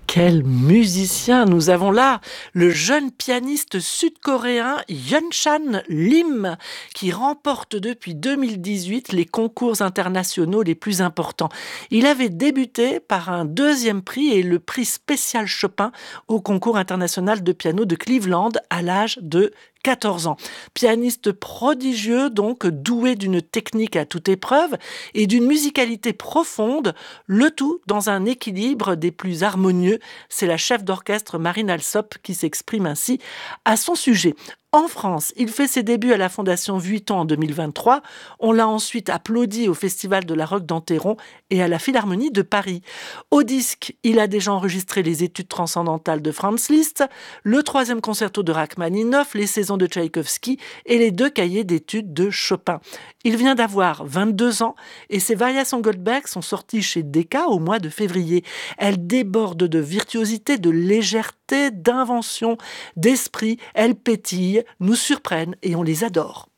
Quel musicien! Nous avons là le jeune pianiste sud-coréen Hyun-Chan Lim qui remporte depuis 2018 les concours internationaux les plus importants. Il avait débuté par un deuxième prix et le prix spécial Chopin au concours international de piano de Cleveland à l'âge de 14 ans. Pianiste prodigieux, donc doué d'une technique à toute épreuve et d'une musicalité profonde, le tout dans un équilibre des plus harmonieux. C'est la chef d'orchestre Marine Alsop qui s'exprime ainsi à son sujet. En France, il fait ses débuts à la Fondation Vuitton en 2023. On l'a ensuite applaudi au Festival de la Roque d'Enterron et à la Philharmonie de Paris. Au disque, il a déjà enregistré les Études transcendantales de Franz Liszt, le troisième concerto de Rachmaninoff, les saisons de Tchaïkovski et les 2 cahiers d'études de Chopin. Il vient d'avoir 22 ans et ses variations Goldberg sont sorties chez Decca au mois de février. Elles débordent de virtuosité, de légèreté, d'invention, d'esprit. Elles pétillent, nous surprennent et on les adore.